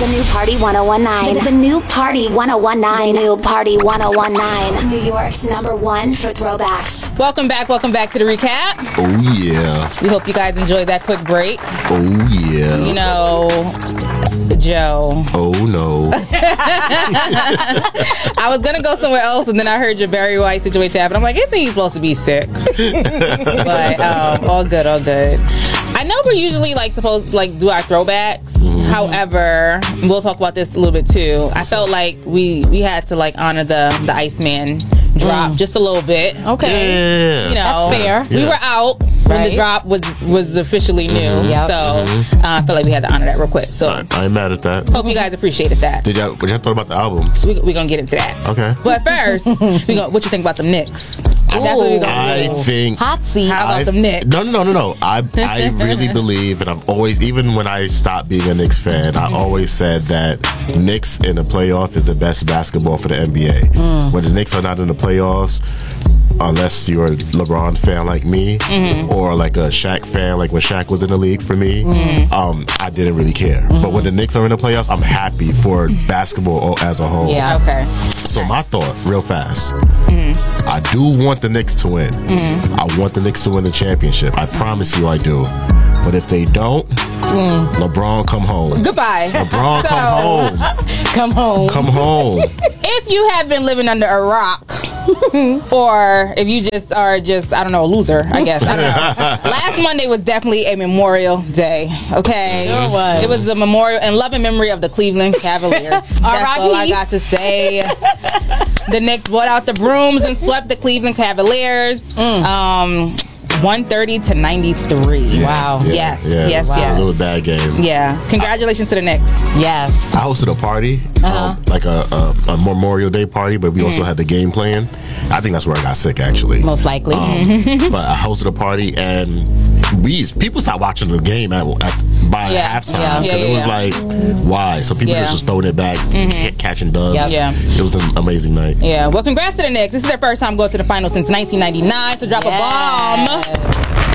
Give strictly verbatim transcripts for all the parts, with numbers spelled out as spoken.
new Party one oh one nine. The, the new Party one oh one nine. The new Party one oh one nine. New York's number one for throwbacks. Welcome back, welcome back to the recap. Oh, yeah. We hope you guys enjoyed that quick break. Oh, yeah. You know, Joe. Oh, no. I was going to go somewhere else, and then I heard your Barry White situation happen. I'm like, isn't he supposed to be sick? But um, all good, all good. I know we're usually like supposed to like do our throwbacks. Mm-hmm. However, we'll talk about this a little bit too. I felt like we we had to like honor the the Iceman drop mm. just a little bit. Okay, yeah. You know, that's fair. We yeah. were out when right. the drop was was officially new. Mm-hmm. Yep. So mm-hmm. uh, I feel like we had to honor that real quick. So I, I ain't mad at that. Hope you guys appreciated that. Did y'all? What y'all thought about the albums? We we gonna get into that. Okay. But first, we gonna what you think about the Knicks? Ooh. That's what we gonna I do. think. Hot seat. How about I, the Knicks? No, no, no, no, no. I I really believe, and I've always, even when I stopped being a Knicks fan, I always said that Knicks in the playoff is the best basketball for the N B A. Mm. When the Knicks are not in the playoffs, unless you're a LeBron fan like me, mm-hmm. or like a Shaq fan, like when Shaq was in the league for me, mm-hmm. um, I didn't really care. Mm-hmm. But when the Knicks are in the playoffs, I'm happy for basketball as a whole. Yeah. Okay. So my thought, real fast, mm-hmm. I do want the Knicks to win. Mm-hmm. I want the Knicks to win the championship. I promise you I do. But if they don't, mm. LeBron, come home. Goodbye. LeBron, So- come home. Come home. Come home. If you have been living under a rock, or if you just are just, I don't know, a loser, I guess. I don't know. Last Monday was definitely a Memorial Day, okay? Sure was. It was a memorial in love and memory of the Cleveland Cavaliers. That's all I got to say. The Knicks brought out the brooms and swept the Cleveland Cavaliers. Mm. Um... one thirty to ninety-three. Wow. Yeah, yes, yeah, yes, wow. yes. It was a bad game. Yeah. Congratulations to the Knicks. Yes. I hosted a party, Uh-huh. um, like a, a, a Memorial Day party, but we mm. also had the game playing. I think that's where I got sick, actually. Most likely. Um, but I hosted a party, and we people stopped watching the game at, at by Yeah. halftime Yeah. because Yeah, it was yeah. like, why? So people Yeah. just was throwing it back, mm-hmm. catching dubs. Yep. Yeah. It was an amazing night. Yeah. Well, congrats to the Knicks. This is their first time going to the finals since nineteen ninety-nine. So drop Yes. a bomb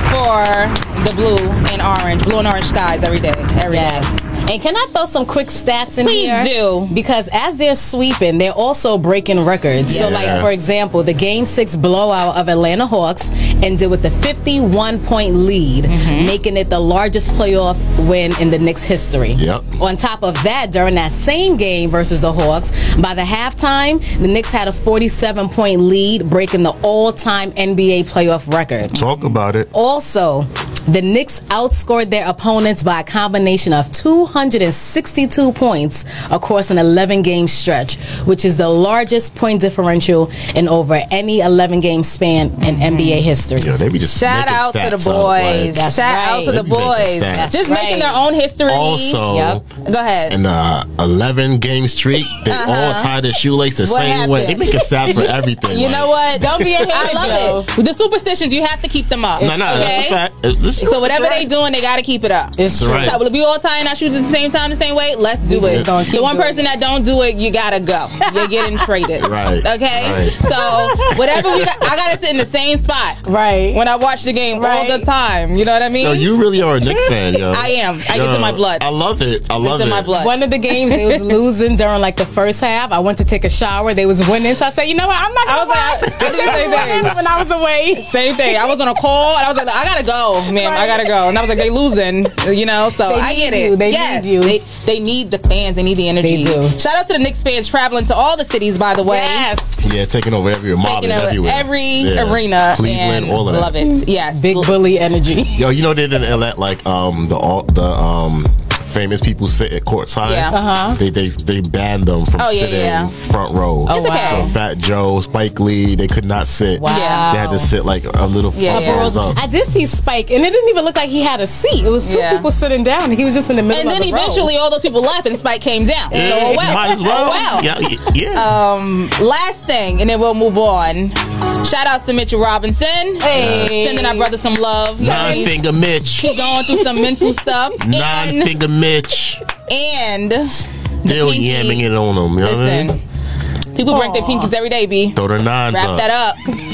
for the blue and orange, blue and orange skies every day, every Yes. day. And can I throw some quick stats in Please here? do. Because as they're sweeping, they're also breaking records. So, Yeah. like, for example, the Game six blowout of Atlanta Hawks ended with a fifty-one point lead, mm-hmm. making it the largest playoff win in the Knicks' history. Yep. On top of that, during that same game versus the Hawks, by the halftime, the Knicks had a forty-seven point lead, breaking the all-time N B A playoff record. Talk about it. Also, the Knicks outscored their opponents by a combination of two hundred sixty-two points across an eleven-game stretch, which is the largest point differential in over any eleven-game span in N B A history. Yo, they be just Shout making out to the stats up, boys. like- That's Shout right. out to They the be making boys. stats. Just That's making right. their own history. Also, Yep. Go ahead. in the eleven game streak, they Uh-huh. all tied their shoelace the What same way. They happened? making stats for everything. You like, know what? Don't be a hater, I love Joe. it. With the superstitions, you have to keep them up. No, no, that's okay? a fact. It's- this- So whatever that's they right. doing, they got to keep it up. It's That's right. So, well, if we all tying our shoes at the same time, the same way, let's do We it. just gonna keep The one doing person that don't do it, you gotta go. You're getting traded. Right. Okay. Right. So whatever we got, I gotta sit in the same spot Right. when I watch the game all Right. the time. You know what I mean? Yo, you really are a Knicks fan, yo. I am. I Yo, get to my blood. I love it. I love It's it. in my blood. One of the games they was losing during like the first half. I went to take a shower. They was winning, so I said, you know what? I'm not I gonna was like, watch. I did the same thing. when I was away. Same thing. I was on a call and I was like, I gotta go, man. I gotta go. And I was like, they losing, you know. So They I get need it. you. They yes, need you. They, they need the fans. They need the energy. They do. Shout out to the Knicks fans traveling to all the cities, by the way. Yes. Yeah, taking over every mob Taking and over everywhere. every Yeah. arena. Cleveland, and all of that. Love it. Yes. Big bully energy. Yo, you know they didn't let like um the all the um famous people sit at courtside. Yeah. Uh-huh. They they they banned them from Oh, yeah, sitting yeah. front row. Oh, It's okay. So Fat Joe, Spike Lee, they could not sit. Wow. Yeah. They had to sit like a little Yeah, front yeah. rows up. I did see Spike, and it didn't even look like he had a seat. It was two Yeah. people sitting down, and he was just in the middle And of then the row. eventually all those people left and Spike came down. Yeah, So, oh, well. might as well. Oh, well. Yeah, y- yeah. Um, last thing, and then we'll move on. Shout out to Mitchell Robinson. Hey. Sending our brother some love. You know, Nine he's- finger Mitch. He's going through some mental stuff. Nine and, finger Mitch. and Still pinky. yamming it on them. You know what I listen, mean? people break their pinkies every day, B. Throw the nines Wrap up. that up.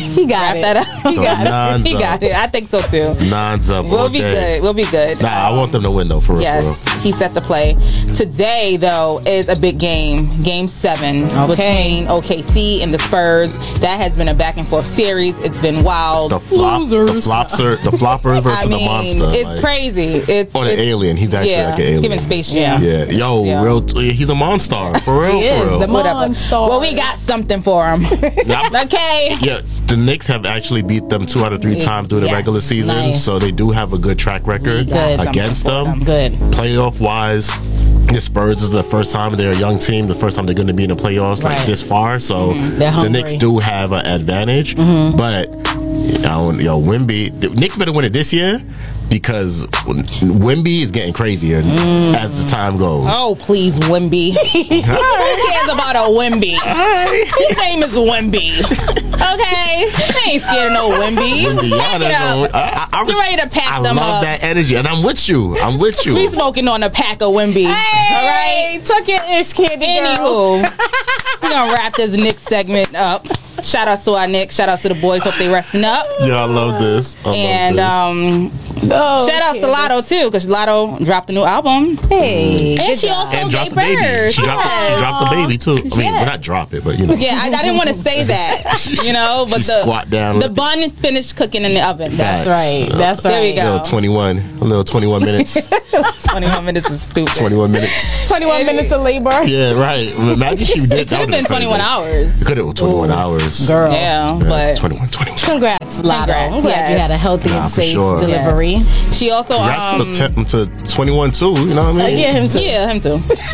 He got Wrap it. that up. He got it. Nines He up. got it. I think so too. Nines up. We'll all be day. good. We'll be good. Nah, I want them to win though. For real. Yes, For real. he's set to play. Today, though, is a big game. Game seven Okay. between O K C and the Spurs. That has been a back and forth series. It's been wild. The flop, the Losers. flopser, the flopper versus I mean, the monster. it's like, crazy. It's or the it's- alien. He's actually yeah, like an alien. Given Space Jam. Yeah, yo, Yeah. real. T- he's a monster for real. He for is real. the Whatever. monster. Well, we got something for him. Yeah, Okay. yeah, the Knicks have actually beat them two out of three times during the Yes, regular season, nice. so they do have a good track record We got Good. against something them. for Good. Playoff wise, the Spurs is the first time they're a young team. The first time they're going to be in the playoffs like Right. this far. So They're the hungry. Knicks do have an advantage, but you know, yo, Wemby, the Knicks better win it this year because Wemby is getting crazier as the time goes. Oh, please, Wemby. Who cares about a Wemby? His name is Wemby. Okay? They ain't scared of no Wemby. Wemby, y'all Pack it don't know. up. I, I, I You ready to pack I them love up. that energy, and I'm with you. I'm with you. We smoking on a pack of Wemby. All right? Tuck your ish candy, girl. Anywho, we're going to wrap this Knicks segment up. Shout out to our Knicks. Shout out to the boys. Hope they resting up. Yeah, I love this. I And love this. um, Oh, shout out to Lotto, too, because Lotto dropped a new album. Hey, And good she job. also and gave drop the baby. birth. She dropped, she Yes. dropped the baby too. I mean, Yeah. well, not drop it, but you know. Yeah, I, I didn't want to say that, you know, but She the squat down. the bun finished cooking in the oven. Facts. That's right. That's There we right. go. A little twenty-one, a little twenty-one minutes, twenty-one minutes is stupid. twenty-one minutes. twenty-one minutes of labor. Yeah, right. Imagine she did. It could have been twenty-one hours. It could have twenty-one hours. Girl. Yeah, Yeah, but twenty-one, twenty-one. Congrats, Lotto. Congrats, I'm glad yes. you had a healthy Nah, and for safe sure. delivery. she also Congrats um, to, ten, to twenty-one too. You know what I mean? Yeah, him too. yeah, him too.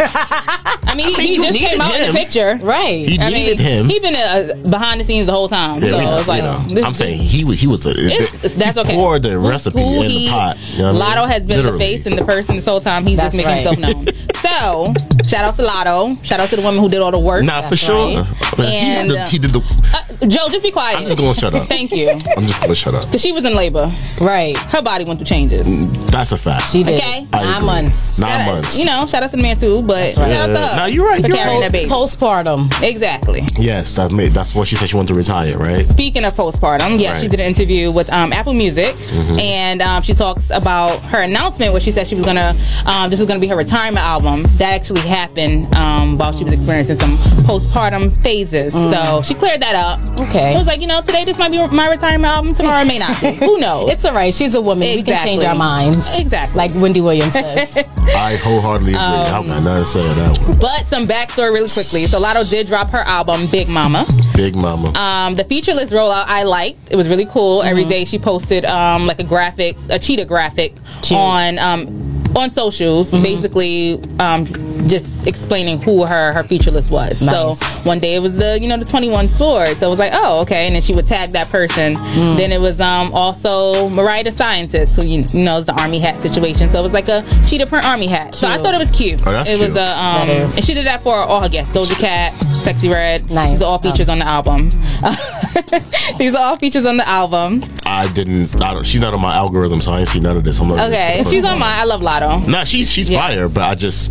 I mean, he, he you just needed came out in him. the picture. Right. He I needed mean, him. he been uh, behind the scenes the whole time. Yeah, so we know, it's like, you know. this- I'm saying he was he was a, It's, that's okay. He poured the Who- recipe who in he- the pot. You know what I mean? Lotto has been Literally. the face and the person this whole time. He's That's just making right. himself known. So, shout out to Lotto. Shout out to the woman who did all the work. Nah, for That's sure. right. But he, had And, the, he did the. Uh, Joe, just be quiet. I'm just gonna shut up. Thank you. I'm just gonna shut up. Because she was in labor. Right. Her body went through changes. That's a fact. She did. Okay. I Nine agree. months. Nine Shout out- months. You know, shout out to the man too, but shout out to her. No, you're right, For you're carrying right. that baby. Postpartum. Exactly. Yes, that made, that's what she said. She wanted to retire, right? Speaking of postpartum, yeah, Right. she did an interview with um, Apple Music, and um, she talks about her announcement where she said she was gonna, um, this was gonna be her retirement album. That actually happened um, while she was experiencing some postpartum phases. So she cleared that up. Okay. It was like, you know, today this might be my retirement album. Tomorrow it may not be. Who knows? It's all right. She's a woman. We can change Exactly. our minds. Exactly. Like Wendy Williams says. I wholeheartedly agree. Um, I've got nothing to say on that one. But some backstory really quickly. So Lotto did drop her album, Big Mama. Big Mama. Um, the feature list rollout I liked. It was really cool. Every day she posted um, like a graphic, a cheetah graphic Cute. on um, on socials, basically um, just explaining who her her feature list was. Nice. So one day it was the you know the twenty-one Sword. So it was like, oh, okay, and then she would tag that person. Then it was um, also Mariah the Scientist, who you know is the army hat situation. So it was like a cheetah print army hat. So I Cute. thought it was cute. Oh, that's it was cute. a um, That is. and she did that for all her guests. Doja Cat, Sexy Red. Nice. These are all features on the album. These are all features on the album. I didn't. I don't, she's not on my algorithm, so I ain't see none of this. I'm not Okay, if she's on mine, I love Lotto. Nah, she's she's Yes. fire, but I just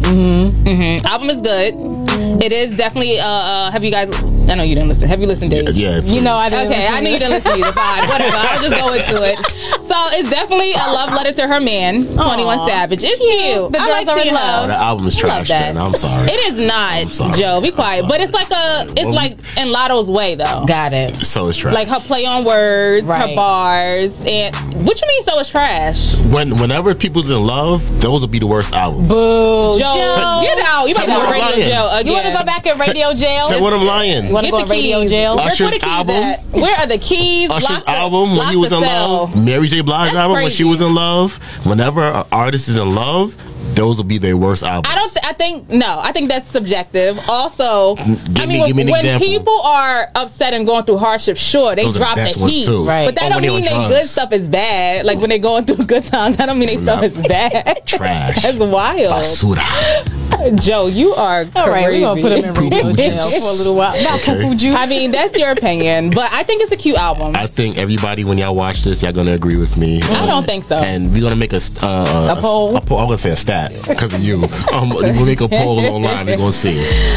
Album is good. It is definitely. Uh, uh, have you guys? I know you didn't listen. Have you listened, Dave? yeah. You know I please. didn't Okay, listen I to knew you it. didn't listen either. Fine, whatever. I'll just go into it. So it's definitely a love letter to her man, twenty-one Savage. It's cute. The I girls like are in seeing love. Oh, her. the album is I love trash. that. Man, I'm sorry. It is not, sorry. Joe. Be I'm quiet. sorry. But it's like a. It's Well, like in Lotto's way, though. Got it. So it's trash. Like her play on words, Right. her bars, and what you mean? So it's trash. when whenever people's in love, those will be the worst albums. Boo. Joe, Joe. get out! You about to Say go to what I'm radio lying. jail again? You want to go back in radio jail? Say what I'm lying. You want to Get go the in radio keys. jail? Where's Usher's where the keys album? at? Where are the keys? Usher's Lock the- album when lock he was the in cell. love, Mary J. Blige That's album when she crazy. was in love. Whenever an artist is in love, those will be their worst albums. I don't. Th- I think no. I think that's subjective. Also, I Give mean, me- when, give me an when example. people are upset and going through hardship, sure, they Those are the drop the best ones, heat, too. Right. but that Or don't when they mean on their drugs. good stuff is bad. Like when they're going through good times, I don't mean their stuff Nah. is bad. Trash. That's wild. Basura. Joe, you are crazy. All right, we're gonna put him in radio Poo-poo jail juice. for a little while. Not Okay. poo-poo juice. I mean, that's your opinion, but I think it's a cute album. I think everybody, when y'all watch this, y'all gonna agree with me. I don't think so. And we're gonna make a st- uh, A poll? A, poll. I'm gonna say a stat because of you. Um, we'll make a poll online. We're gonna see.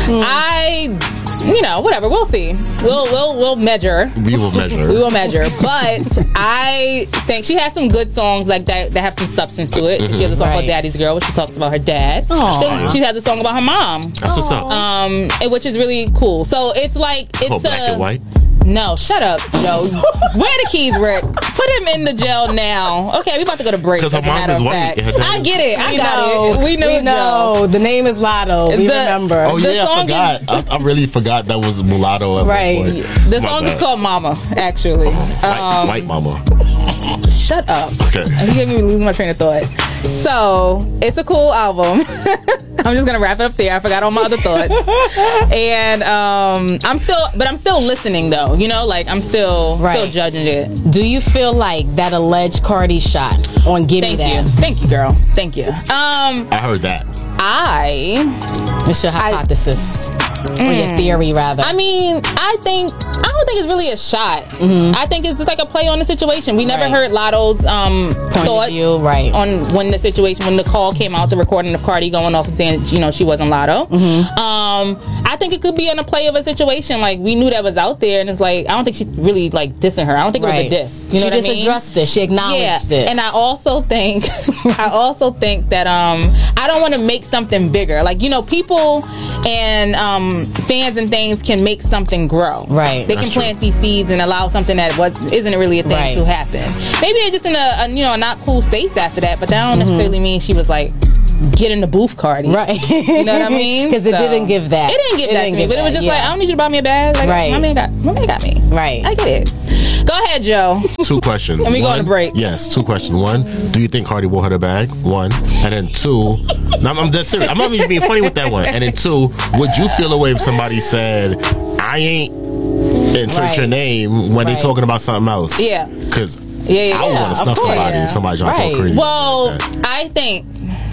I, you know, whatever. We'll see. We'll we'll we'll measure. We will measure. We will measure. But I think she has some good songs like that that have some substance to it. She has a song Right. called "Daddy's Girl," where she talks about her dad. Aw. So she has a song about her mom, That's what's up. um, and- which is really cool. So it's like it's Oh, black a, and white. No, shut up, Joe. Where the keys, Rick? Put him in the jail now. Okay, we about to go to break. 'Cause her as a mom matter is of white. fact. Her dad I is- get it. I We got know. it. We know. We Joe. know. The name is Lotto. We The- remember. Oh The yeah, I song forgot. is- I, I really forgot that was mulatto. At Right. One point. The My song is bad. called "Mama." Actually, White, um, White Mama. shut up. Okay. You gave me lose my train of thought. So it's a cool album. I'm just gonna wrap it up there. I forgot all my other thoughts, and um, I'm still, but I'm still listening though. You know, like I'm still still Right. judging it. Do you feel like that alleged Cardi shot on Give Thank Me That? you, thank you, girl. Thank you. Um, I heard that. I, What's your hypothesis? or your theory, rather? I mean, I think I don't think it's really a shot. I think it's just like a play on the situation. We never Right. heard Lotto's um, Point of thoughts view, right. on when the situation, when the call came out, the recording of Cardi going off and saying, you know, she wasn't Lotto. Um, I think it could be in a play of a situation. Like, we knew that was out there, and it's like, I don't think she really like dissing her. I don't think right. it was a diss. You know she what just I mean? addressed it. She acknowledged yeah. it. And I also think, I also think that um, I don't want to make something bigger. Like, you know, people and um, fans and things can make something grow. Right. They That's can true. plant these seeds and allow something that was isn't really a thing Right. to happen. Maybe they're just in a, a you know a not cool space after that. But that don't necessarily mean she was like, get in the booth, Cardi. Right. You know what I mean? Because it So- didn't give that. It didn't give that to me, give but it was that, just like, yeah. I don't need you to buy me a bag. Like, Right. my man got, my man got me. Right. I get it. Go ahead, Joe. Two questions. Let me go on a break. Yes, two questions. One, do you think Cardi wore her the bag? One. And then two, no, I'm, I'm dead serious. I'm not even being funny with that one. And then two, would you feel away if somebody said, I ain't insert Right. your name when they Right. talking about something else? Yeah. Because Yeah, yeah, I would yeah, want to of snuff course. somebody if somebody trying to Right. talk crazy. Well, like that. I think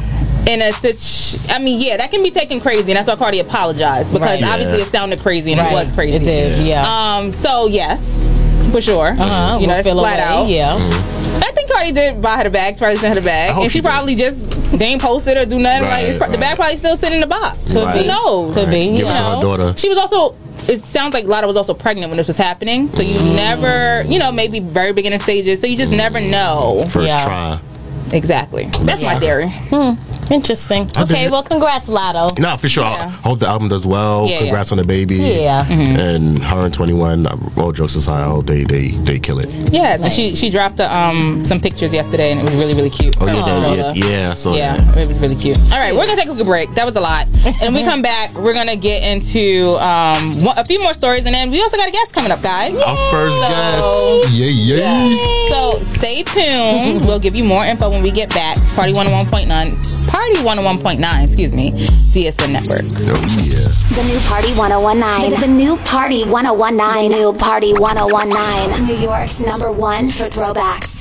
in a situ- I mean, yeah, that can be taken crazy, and that's why Cardi apologized because Right. obviously Yeah. it sounded crazy and Right. it was crazy. It did, yeah. Um. So yes, for sure. uh-huh. You know, We'll it's feel flat away, out. Yeah. Mm-hmm. I think Cardi did buy her the bag, probably sent her the bag, I hope and she, she did. probably just they ain't post it or do nothing. Right, like it's, pro- the right. bag probably still sitting in the box. Could Right. Who be. knows? Could be. Give it yeah. to her daughter. She was also. It sounds like Lotto was also pregnant when this was happening, so you never, you know, maybe very beginning stages, so you just never know. First Yeah. try. Exactly. That's my theory. Interesting. I Okay, dig it. well, congrats, Lotto. No, for sure. Yeah. I hope the album does well. Yeah, Congrats yeah. on the baby. Yeah. And her and twenty-one, uh, all jokes aside, I hope they, they, they kill it. Yeah, so Nice. she she dropped the, um some pictures yesterday, and it was really really cute. Oh, yeah, From that, Lola. yeah, yeah. So, Yeah, yeah. it was really cute. All right, we're gonna take a quick break. That was a lot, and when we come back, we're gonna get into um one, a few more stories, and then we also got a guest coming up, guys. Our first So- guest. Yeah, yeah. Yeah. So stay tuned. We'll give you more info when we get back. It's Party one oh one point nine. Party one oh one point nine, excuse me. C S N Network. Oh, yeah. The new Party one oh one nine. The, the new Party one oh one nine. The new Party one oh one nine. New York's number one for throwbacks.